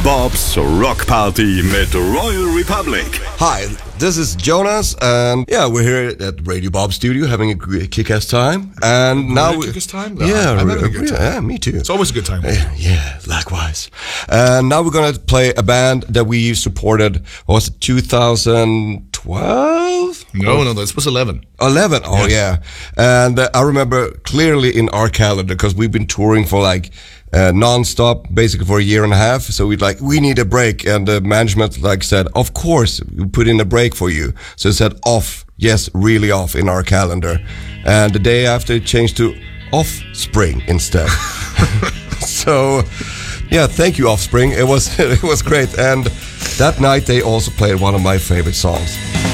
Bob's Rock Party mit Royal Republic. Hi, this is Jonas, and yeah, we're here at Radio Bob Studio having a kick-ass time. And now kick-ass time? Yeah, I'm having a good time. Yeah, me too. It's always a good time. Yeah, likewise. And now we're gonna play a band that we supported. Was it 2012? No, this was 11. 11. Oh yeah. And I remember clearly in our calendar because we've been touring for like non-stop basically for a year and a half, so we need a break, and the management said, of course we put in a break for you. So it said off, yes, really off in our calendar, and the day after it changed to Offspring instead. So yeah, thank you Offspring, it was great. And that night they also played one of my favorite songs.